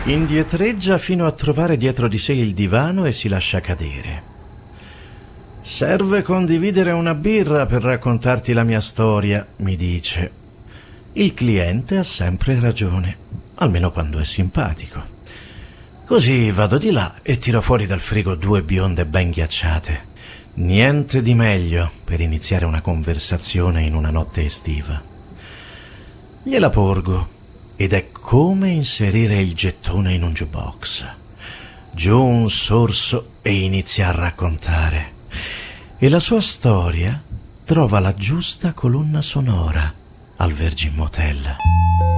Indietreggia fino a trovare dietro di sé il divano e si lascia cadere. Serve condividere una birra per raccontarti la mia storia, mi dice. Il cliente ha sempre ragione, almeno quando è simpatico. Così vado di là e tiro fuori dal frigo 2 bionde ben ghiacciate. Niente di meglio per iniziare una conversazione in una notte estiva. Gliela porgo ed è come inserire il gettone in un jukebox. Giù un sorso e inizia a raccontare. E la sua storia trova la giusta colonna sonora al Virgin Motel.